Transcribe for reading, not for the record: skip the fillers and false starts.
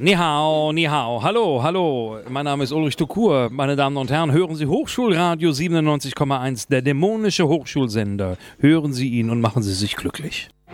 Ni hao, hallo, mein Name ist Ulrich Tukur. Meine Damen und Herren, hören Sie Hochschulradio 97,1, der dämonische Hochschulsender. Hören Sie ihn und machen Sie sich glücklich.